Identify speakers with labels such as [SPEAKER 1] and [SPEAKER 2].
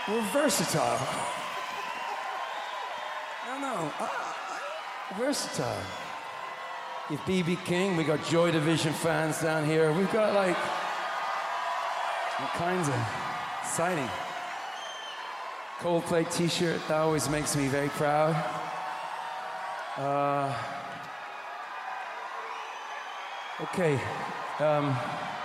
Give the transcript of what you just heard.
[SPEAKER 1] We're versatile. No. Versatile. You've B.B. King, we got Joy Division fans down here. We've got like all kinds of exciting. Coldplay t-shirt, that always makes me very proud. Okay.